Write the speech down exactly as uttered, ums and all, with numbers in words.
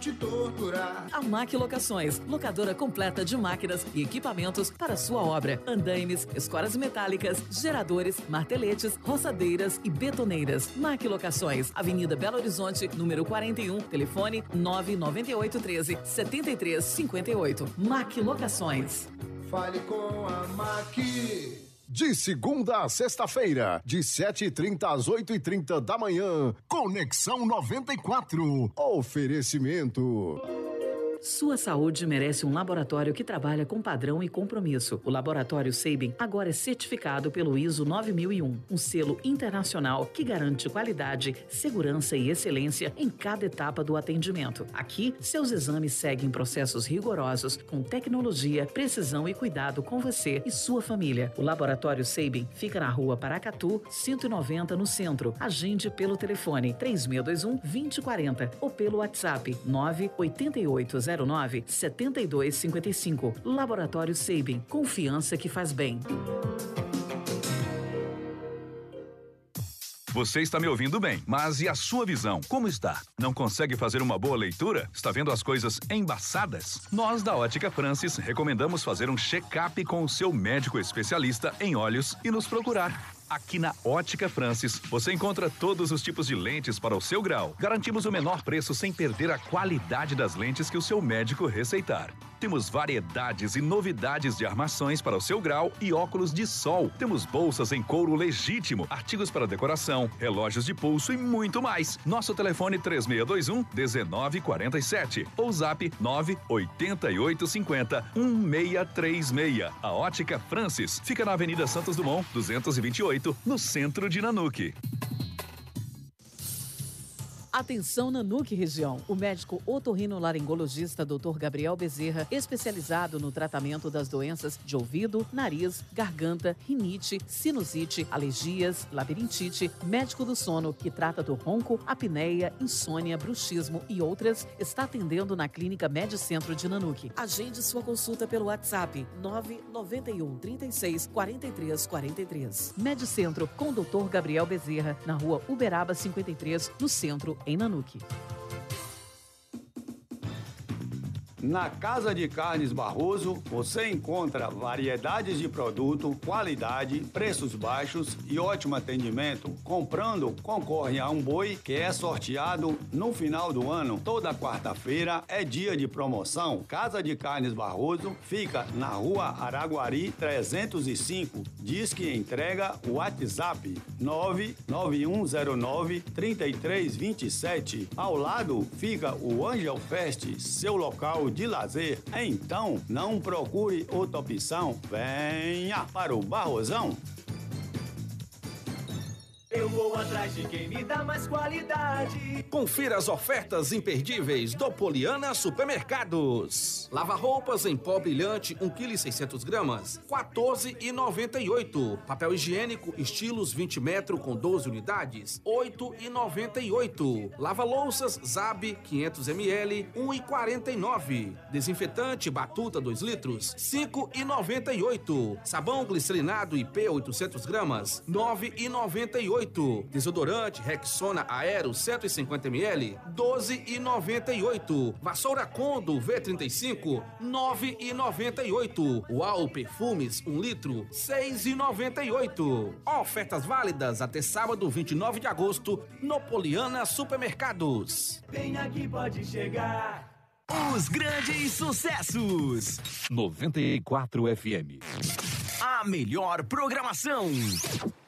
te torturar. A Mac Locações, locadora completa de máquinas e equipamentos para sua obra. Andaimes, escoras metálicas, geradores, marteletes, roçadeiras e betoneiras. Mac Locações, Avenida Belo Horizonte, número quarenta e um, telefone nove nove oito um três, sete três cinco oito. Mac Locações. Fale com a Mac. De segunda a sexta-feira, de sete e trinta às oito e trinta da manhã, Conexão noventa e quatro. Oferecimento. Sua saúde merece um laboratório que trabalha com padrão e compromisso. O Laboratório Sabin agora é certificado pelo I S O nove mil e um, um selo internacional que garante qualidade, segurança e excelência em cada etapa do atendimento. Aqui, seus exames seguem processos rigorosos com tecnologia, precisão e cuidado com você e sua família. O Laboratório Sabin fica na Rua Paracatu, cento e noventa, no centro. Agende pelo telefone três seis dois um, dois zero quatro zero ou pelo WhatsApp nove oito oito zero nove sete dois cinco cinco. Laboratório Sabin, confiança que faz bem. Você está me ouvindo bem, mas e a sua visão? Como está? Não consegue fazer uma boa leitura? Está vendo as coisas embaçadas? Nós da Ótica Francis recomendamos fazer um check-up com o seu médico especialista em olhos e nos procurar. Aqui na Ótica Francis, você encontra todos os tipos de lentes para o seu grau. Garantimos o menor preço sem perder a qualidade das lentes que o seu médico receitar. Temos variedades e novidades de armações para o seu grau e óculos de sol. Temos bolsas em couro legítimo, artigos para decoração, relógios de pulso e muito mais. Nosso telefone três seis dois um, um nove quatro sete ou zap nove oito oito cinco zero um seis três seis. A Ótica Francis fica na Avenida Santos Dumont, duzentos e vinte e oito, no centro de Nanuque. Atenção Nanuque região. O médico otorrinolaringologista doutor Gabriel Bezerra, especializado no tratamento das doenças de ouvido, nariz, garganta, rinite, sinusite, alergias, labirintite, médico do sono, que trata do ronco, apneia, insônia, bruxismo e outras, está atendendo na Clínica Medicentro de Nanuque. Agende sua consulta pelo WhatsApp nove nove um, três seis, quatro três quatro três. Medicentro com doutor Gabriel Bezerra, na Rua Uberaba cinquenta e três, no centro, em Nanuque. Na Casa de Carnes Barroso, você encontra variedades de produto, qualidade, preços baixos e ótimo atendimento. Comprando, concorre a um boi que é sorteado no final do ano. Toda quarta-feira é dia de promoção. Casa de Carnes Barroso fica na Rua Araguari trezentos e cinco. Diz que entrega o WhatsApp nove nove um zero nove, três três dois sete. Ao lado fica o Angel Fest, seu local de lazer. Então, não procure outra opção. Venha para o Barrosão. Eu vou atrás de quem me dá mais qualidade. Confira as ofertas imperdíveis do Poliana Supermercados. Lava-roupas em pó brilhante, um quilo e seiscentos gramas, quatorze reais e noventa e oito centavos. Papel higiênico estilos vinte metros com doze unidades, oito reais e noventa e oito centavos. Lava-louças Zab quinhentos mililitros, um real e quarenta e nove centavos. Desinfetante Batuta dois litros, cinco reais e noventa e oito centavos. Sabão glicerinado I P oitocentos gramas, nove reais e noventa e oito centavos. Desodorante Rexona Aero cento e cinquenta mililitros, doze reais e noventa e oito centavos. Vassoura Condo V trinta e cinco, nove reais e noventa e oito centavos. Uau Perfumes um litro, seis reais e noventa e oito centavos. Ofertas válidas até sábado vinte e nove de agosto no Poliana Supermercados. Vem aqui, pode chegar. Os grandes sucessos. noventa e quatro F M. A melhor programação.